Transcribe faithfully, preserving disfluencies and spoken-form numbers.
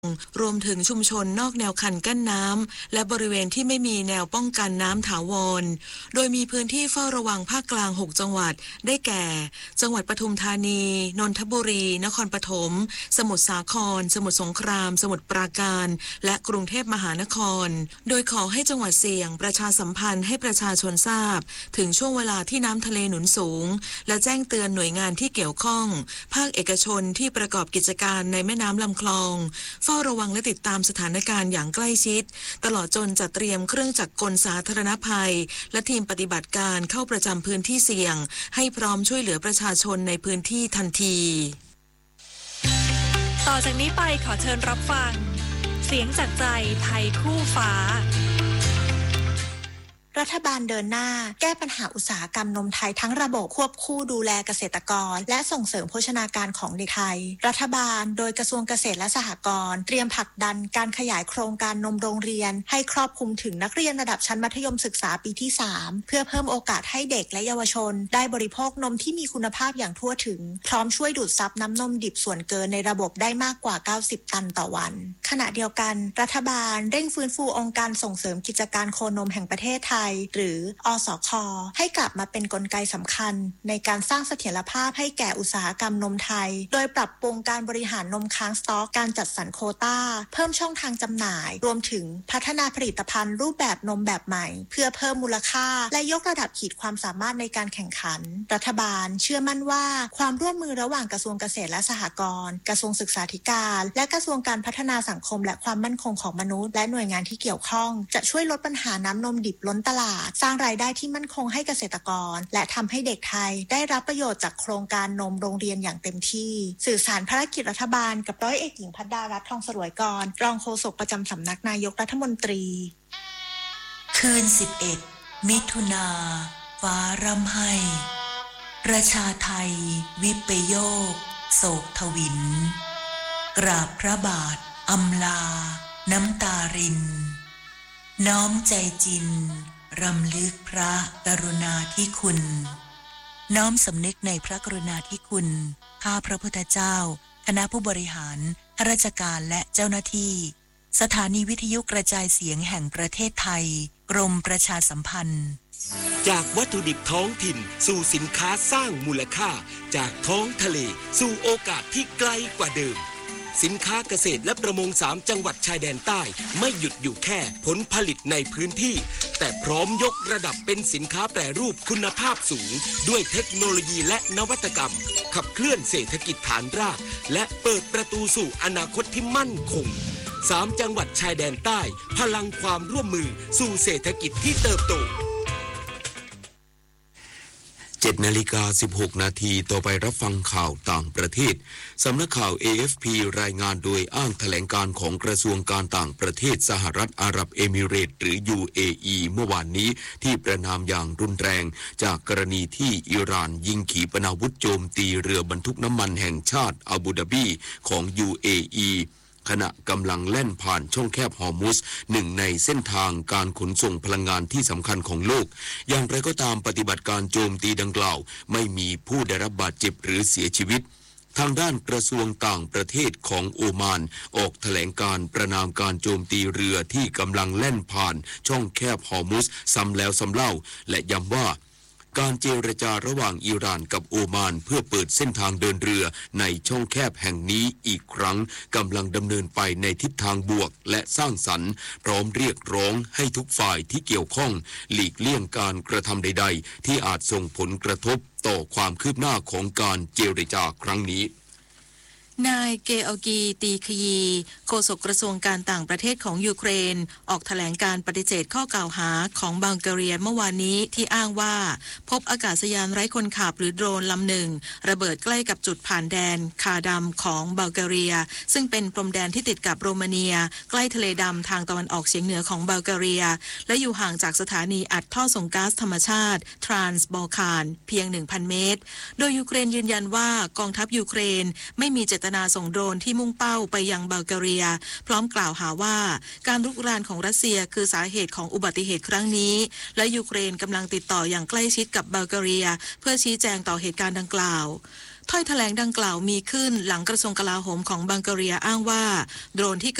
รวมถึงชุมชนนอกแนวคันกั้นน้ำและบริเวณที่ไม่มีแนวป้องกันน้ำถาวรโดยมีพื้นที่เฝ้าระวังภาคกลางหกจังหวัดได้แก่จังหวัดปทุมธานีนนทบุรีนครปฐมสมุทรสาครสมุทรสงครามสมุทรปราการและกรุงเทพมหานครโดยขอให้จังหวัดเสี่ยงประชาสัมพันธ์ให้ประชาชนทราบถึงช่วงเวลาที่น้ำทะเลหนุนสูงและแจ้งเตือนหน่วยงานที่เกี่ยวข้องภาคเอกชนที่ประกอบกิจการในแม่น้ำลำคลองเฝ้าระวังและติดตามสถานการณ์อย่างใกล้ชิดตลอดจนจัดเตรียมเครื่องจักรกลสาธารณภัยและทีมปฏิบัติการเข้าประจำพื้นที่เสี่ยงให้พร้อมช่วยเหลือประชาชนในพื้นที่ทันทีต่อจากนี้ไปขอเชิญรับฟังเสียงจากใจไทยคู่ฟ้ารัฐบาลเดินหน้าแก้ปัญหาอุตสาหกรรมนมไทยทั้งระบบควบคู่ดูแลเกษตรกรและส่งเสริมโภชนาการของเด็กไทยรัฐบาลโดยกระทรวงเกษตรและสหกรณ์เตรียมผลักดันการขยายโครงการนมโรงเรียนให้ครอบคลุมถึงนักเรียนระดับชั้นมัธยมศึกษาปีที่สามเพื่อเพิ่มโอกาสให้เด็กและเยาวชนได้บริโภคนมที่มีคุณภาพอย่างทั่วถึงพร้อมช่วยดูดซับน้ำนมดิบส่วนเกินในระบบได้มากกว่าเก้าสิบตันต่อวันขณะเดียวกันรัฐบาลเร่งฟื้นฟูองค์การส่งเสริมกิจการโคนมแห่งประเทศไทยหรืออสค.ให้กลับมาเป็นกลไกสำคัญในการสร้างเสถียรภาพให้แก่อุตสาหกรรมนมไทยโดยปรับปรุงการบริหารนมค้างสต็อกการจัดสรรโควต้าเพิ่มช่องทางจำหน่ายรวมถึงพัฒนาผลิตภัณฑ์รูปแบบนมแบบใหม่เพื่อเพิ่มมูลค่าและยกระดับขีดความสามารถในการแข่งขันรัฐบาลเชื่อมั่นว่าความร่วมมือระหว่างกระทรวงเกษตรและสหกรณ์กระทรวงศึกษาธิการและกระทรวงการพัฒนาสังคมและความมั่นคงของมนุษย์และหน่วยงานที่เกี่ยวข้องจะช่วยลดปัญหาน้ำนมดิบล้นตลาดสร้างรายได้ที่มั่นคงให้เกษตรกรและทำให้เด็กไทยได้รับประโยชน์จากโครงการนมโรงเรียนอย่างเต็มที่สื่อสารภารกิจรัฐบาลกับร้อยเอกหญิงภัดดารัตน์ทองสรวยกรรองโฆษกประจำสำนักนายกรัฐมนตรีคืนสิบเอ็ดมิถุนาฟ้าร่ำไห้ประชาไทยวิปโยคโศกทวินกราบพระบาทอำลาน้ำตารินน้อมใจจินรำลึกพระกรุณาธิคุณน้อมสำนึกในพระกรุณาธิคุณข้าพระพุทธเจ้าคณะผู้บริหารข้าราชการและเจ้าหน้าที่สถานีวิทยุกระจายเสียงแห่งประเทศไทยกรมประชาสัมพันธ์จากวัตถุดิบท้องถิ่นสู่สินค้าสร้างมูลค่าจากท้องทะเลสู่โอกาสที่ไกลกว่าเดิมสินค้าเกษตรและประมงสามจังหวัดชายแดนใต้ไม่หยุดอยู่แค่ผลผลิตในพื้นที่แต่พร้อมยกระดับเป็นสินค้าแปรรูปคุณภาพสูงด้วยเทคโนโลยีและนวัตกรรมขับเคลื่อนเศรษฐกิจฐานรากและเปิดประตูสู่อนาคตที่มั่นคงสามจังหวัดชายแดนใต้พลังความร่วมมือสู่เศรษฐกิจที่เติบโตเจ็ดนาฬิกาสิบหกนาทีต่อไปรับฟังข่าวต่างประเทศสำนักข่าว เอ เอฟ พี รายงานโดยอ้างแถลงการของกระทรวงการต่างประเทศสหรัฐอาหรับเอมิเรตส์หรือ ยู เอ อี เมื่อวานนี้ที่ประนามอย่างรุนแรงจากกรณีที่อิหร่านยิงขีปนาวุธโจมตีเรือบรรทุกน้ำมันแห่งชาติอาบูดาบีของ ยู เอ อีขณะกำลังแล่นผ่านช่องแคบฮอร์มุสหนึ่งในเส้นทางการขนส่งพลังงานที่สำคัญของโลกอย่างไรก็ตามปฏิบัติการโจมตีดังกล่าวไม่มีผู้ได้รับบาดเจ็บหรือเสียชีวิตทางด้านกระทรวงต่างประเทศของโอมานออกแถลงการประนามการโจมตีเรือที่กำลังแล่นผ่านช่องแคบฮอร์มุสซ้ำแล้วซ้ำเล่าและย้ำว่าการเจรจาระหว่างอิหร่านกับโอมานเพื่อเปิดเส้นทางเดินเรือในช่องแคบแห่งนี้อีกครั้งกำลังดำเนินไปในทิศทางบวกและสร้างสรรค์พร้อมเรียกร้องให้ทุกฝ่ายที่เกี่ยวข้องหลีกเลี่ยงการกระทำใดๆที่อาจส่งผลกระทบต่อความคืบหน้าของการเจรจาครั้งนี้นายเกอร์กีตีคยีโฆษกกระทรวงการต่างประเทศของยูเครนออกแถลงการปฏิเสธข้อกล่าวหาของบัลแกเรียเมื่อวานนี้ที่อ้างว่าพบอากาศยานไร้คนขับหรือโดรนลำหนึ่งระเบิดใกล้กับจุดผ่านแดนคาดัมของบัลแกเรียซึ่งเป็นพรมแดนที่ติดกับโรมาเนียใกล้ทะเลดำทางตะวันออกเฉียงเหนือของบัลแกเรียและอยู่ห่างจากสถานีอัดท่อส่งก๊าซธรรมชาติทรานส์บอลคานเพียง หนึ่งพัน เมตรโดยยูเครนยืนยันว่ากองทัพยูเครนไม่มีเจตนาส่งโดรนที่มุ่งเป้าไปยังบัลแกเรียพร้อมกล่าวหาว่าการรุกรานของรัสเซียคือสาเหตุของอุบัติเหตุครั้งนี้และยูเครนกำลังติดต่ออย่างใกล้ชิดกับบัลแกเรียเพื่อชี้แจงต่อเหตุการณ์ดังกล่าวถ้อยแถลงดังกล่าวมีขึ้นหลังกระทรวงกลาโหมของบังการีอ้างว่าโดรนที่